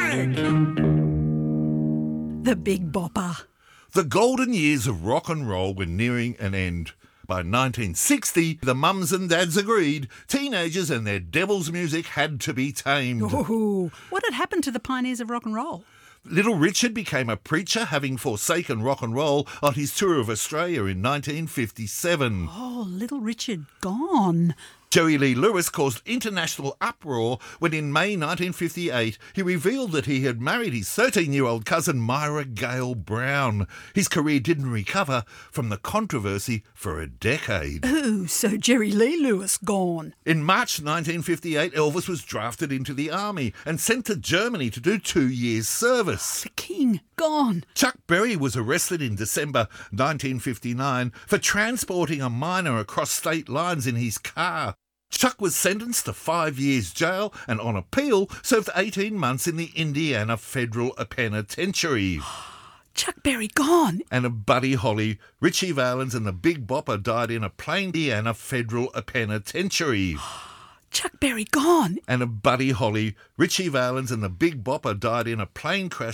The Big Bopper. The golden years of rock and roll were nearing an end. By 1960, the mums and dads agreed teenagers and their devil's music had to be tamed. Ooh, what had happened to the pioneers of rock and roll? Little Richard became a preacher, having forsaken rock and roll on his tour of Australia in 1957. Oh, Little Richard gone. Jerry Lee Lewis caused international uproar when in May 1958 he revealed that he had married his 13-year-old cousin Myra Gale Brown. His career didn't recover from the controversy for a decade. Ooh, so Jerry Lee Lewis gone. In March 1958, Elvis was drafted into the army and sent to Germany to do 2 years' service. The King gone. Chuck Berry was arrested in December 1959 for transporting a minor across state lines in his car. Chuck was sentenced to 5 years jail and on appeal served 18 months in the Indiana Federal Penitentiary. Chuck Berry gone. And Buddy Holly, Ritchie Valens and the Big Bopper died in a plain Indiana Federal Penitentiary. Chuck Berry gone. And Buddy Holly, Ritchie Valens and the Big Bopper died in a plane crash